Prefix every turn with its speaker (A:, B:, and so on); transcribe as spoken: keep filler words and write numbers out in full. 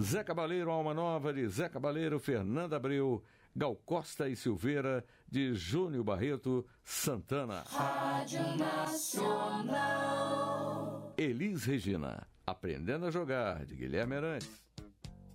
A: Zé Cabaleiro, Alma Nova, de Zé Cabaleiro, Fernanda Abreu, Gal Costa e Silveira, de Júnior Barreto, Santana.
B: Rádio Nacional.
A: Elis Regina, Aprendendo a Jogar, de Guilherme Arantes.